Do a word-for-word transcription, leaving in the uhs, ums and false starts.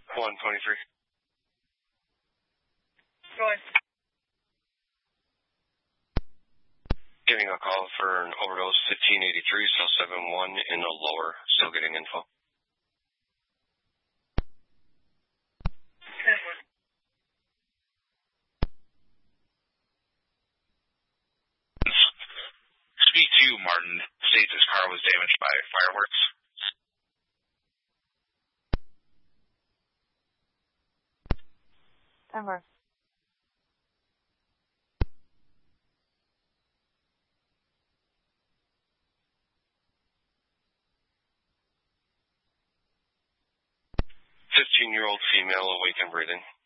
one twenty-three. Go ahead. Getting a call for an overdose, fifteen eighty-three, cell seven one in the lower. Still getting info. Speak to Martin. States his car was damaged by fireworks. Denver. fifteen-year-old female awake and breathing.